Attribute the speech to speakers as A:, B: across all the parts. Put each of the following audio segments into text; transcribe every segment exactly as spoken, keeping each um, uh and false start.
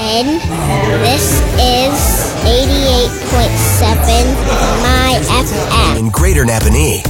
A: David. This is eighty-eight point seven My F M.
B: In Greater Napanee.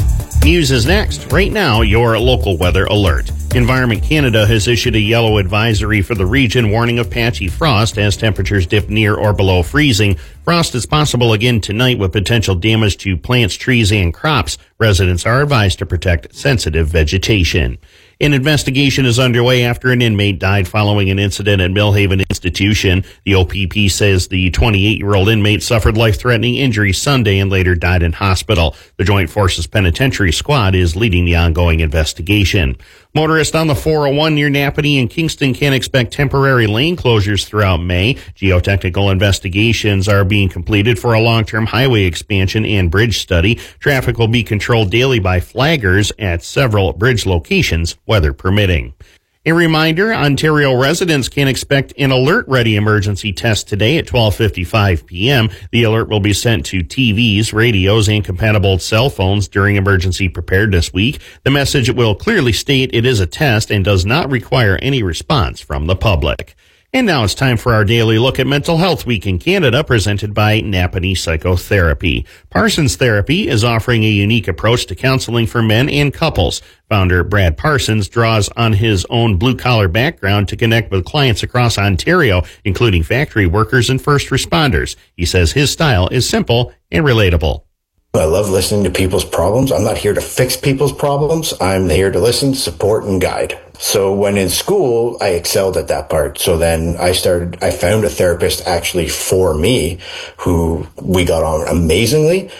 C: News is next. Right now, your local weather alert. Environment Canada has issued a yellow advisory for the region, warning of patchy frost as temperatures dip near or below freezing. Frost is possible again tonight with potential damage to plants, trees, and crops. Residents are advised to protect sensitive vegetation. An investigation is underway after an inmate died following an incident at Millhaven Institution. The O P P says the twenty-eight-year-old inmate suffered life-threatening injuries Sunday and later died in hospital. The Joint Forces Penitentiary Squad is leading the ongoing investigation. Motorists on the four oh one near Napanee and Kingston can expect temporary lane closures throughout May. Geotechnical investigations are being completed for a long-term highway expansion and bridge study. Traffic will be controlled daily by flaggers at several bridge locations, weather permitting. A reminder, Ontario residents can expect an alert-ready emergency test today at twelve fifty-five p.m. The alert will be sent to T Vs, radios, and compatible cell phones during Emergency Preparedness Week. The message will clearly state it is a test and does not require any response from the public. And now it's time for our daily look at Mental Health Week in Canada, presented by Napanee Psychotherapy. Parsons Therapy is offering a unique approach to counseling for men and couples. Founder Brad Parsons draws on his own blue-collar background to connect with clients across Ontario, including factory workers and first responders. He says his style is simple and relatable.
D: I love listening to people's problems. I'm not here to fix people's problems. I'm here to listen, support, and guide. So when in school, I excelled at that part. So then I started, I found a therapist actually for me who we got on amazingly,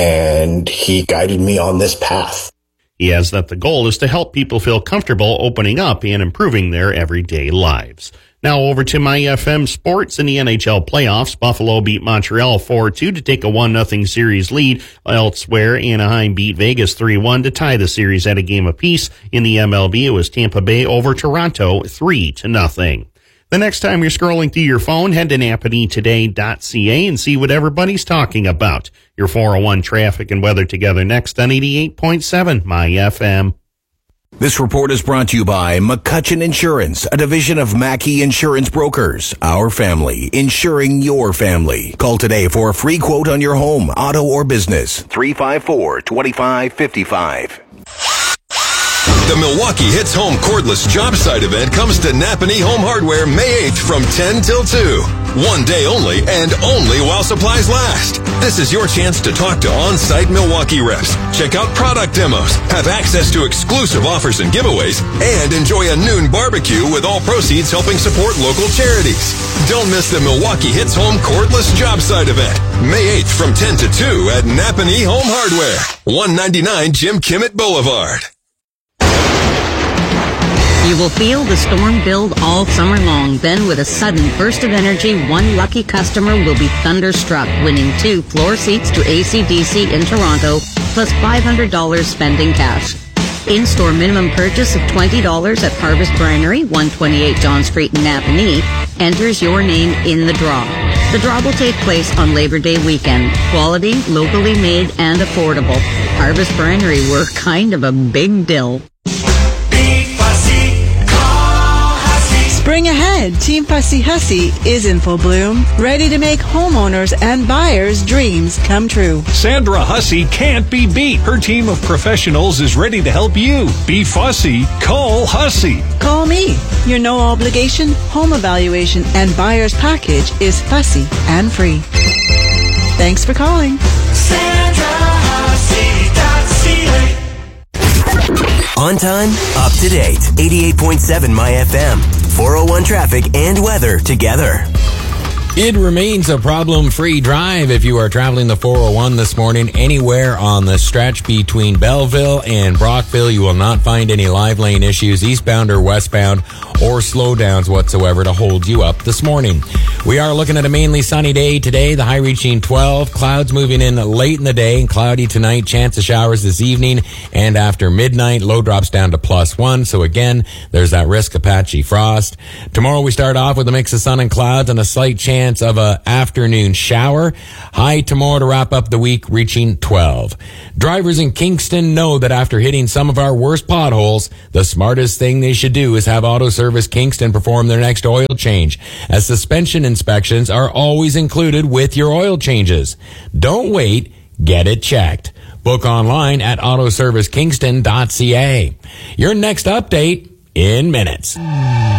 D: and he guided me on this path.
C: He adds that the goal is to help people feel comfortable opening up and improving their everyday lives. Now over to My F M Sports in the N H L playoffs. Buffalo beat Montreal four two to take a one nothing series lead. Elsewhere, Anaheim beat Vegas three one to tie the series at a game apiece. In the M L B, it was Tampa Bay over Toronto three to nothing. The next time you're scrolling through your phone, head to napanee today dot c a and see what everybody's talking about. Your four oh one traffic and weather together next on eighty-eight point seven My F M.
B: This report is brought to you by McCutcheon Insurance, a division of Mackey Insurance Brokers. Our family, insuring your family. Call today for a free quote on your home, auto, or business. three five four, two five five five.
E: The Milwaukee Hits Home Cordless Job Site event comes to Napanee Home Hardware May eighth from ten till two. One day only and only while supplies last. This is your chance to talk to on-site Milwaukee reps, check out product demos, have access to exclusive offers and giveaways, and enjoy a noon barbecue with all proceeds helping support local charities. Don't miss the Milwaukee Hits Home Cordless Job Site event, May eighth from ten to two at Napanee Home Hardware, one ninety-nine Jim Kimmett Boulevard.
F: You will feel the storm build all summer long. Then, with a sudden burst of energy, one lucky customer will be thunderstruck, winning two floor seats to A C D C in Toronto, plus five hundred dollars spending cash. In-store minimum purchase of twenty dollars at Harvest Brinery, one twenty-eight John Street in Napanee, enters your name in the draw. The draw will take place on Labor Day weekend. Quality, locally made, and affordable. Harvest Brinery, we're kind of a big deal.
G: Spring ahead, Team Fussy Hussy is in full bloom, ready to make homeowners and buyers' dreams come true.
H: Sandra Hussey can't be beat. Her team of professionals is ready to help you. Be fussy. Call Hussey.
G: Call me. Your no-obligation home evaluation and buyer's package is fussy and free. Thanks for calling.
I: Sandra Hussey dot c a.
B: On time, up to date. eighty-eight point seven My F M. four oh one traffic and weather together.
J: It remains a problem-free drive if you are traveling the four oh one this morning. Anywhere on the stretch between Belleville and Brockville, you will not find any live lane issues, eastbound or westbound, or slowdowns whatsoever to hold you up this morning. We are looking at a mainly sunny day today, the high reaching twelve. Clouds moving in late in the day and cloudy tonight. Chance of showers this evening and after midnight. Low drops down to plus one. So again, there's that risk of patchy frost. Tomorrow we start off with a mix of sun and clouds and a slight chance of a afternoon shower. High tomorrow to wrap up the week reaching twelve. Drivers in Kingston know that after hitting some of our worst potholes, the smartest thing they should do is have auto service Service Kingston perform their next oil change, as suspension inspections are always included with your oil changes. Don't wait. Get it checked. Book online at auto service kingston dot c a. Your next update in minutes.